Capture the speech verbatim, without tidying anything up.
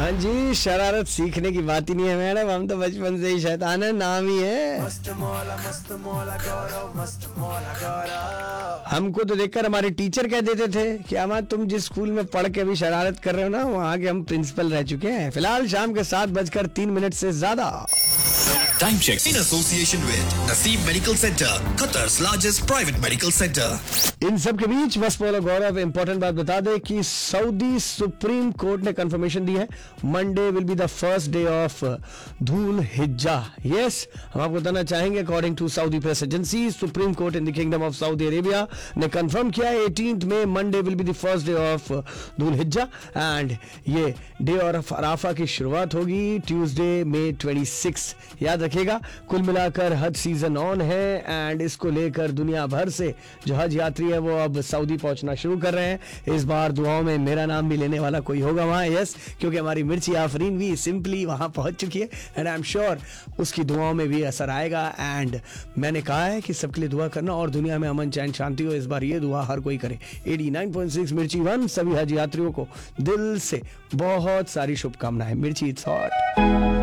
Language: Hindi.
हाँ जी, शरारत सीखने की बात ही नहीं है मैडम, हम तो बचपन से ही शैतान है, नाम ही है। मस्त मौला, मस्त मौला गौरव, मस्त मौला गौरव। हमको तो देखकर हमारे टीचर कह देते थे कि अमा तुम जिस स्कूल में पढ़ के अभी शरारत कर रहे हो ना, वहाँ के हम प्रिंसिपल रह चुके हैं। फिलहाल शाम के सात बजकर तीन मिनट से ज्यादा। Time check in association with Naseem Medical Center, Qatar's largest private medical center. इन सब के बीच बस बोलो गौरव, इंपॉर्टेंट बात बता दे कि सऊदी सुप्रीम कोर्ट ने कंफर्मेशन दी है, Monday will be the first day of धूल हिज्जा। यस, हम आपको बताना चाहेंगे according to Saudi press agency, supreme court in the kingdom of Saudi Arabia ने कंफर्म किया है अठारह मई Monday will be the first day of धूल हिज्जा एंड ये डे ऑफ अराफा की शुरुआत होगी ट्यूसडे मई छब्बीस। याद रखिएगा, कुल मिलाकर हज सीजन ऑन है एंड इसको लेकर दुनिया भर से जो हज यात्री है वो अब सऊदी पहुंचना शुरू कर रहे हैं। इस बार दुआओं में मेरा नाम भी लेने वाला कोई होगा वहां, यस, क्योंकि हमारी मिर्ची आफरीन भी सिंपली वहां पहुंच चुकी है एंड आई एम श्योर उसकी दुआओं में भी असर आएगा। एंड मैंने कहा है कि सबके लिए दुआ करना और दुनिया में अमन चैन शांति हो, इस बार ये दुआ हर कोई करे। नवासी पॉइंट सिक्स मिर्ची वन सभी हज यात्रियों को दिल से बहुत सारी शुभकामनाएं। मिर्ची इट्स हॉट।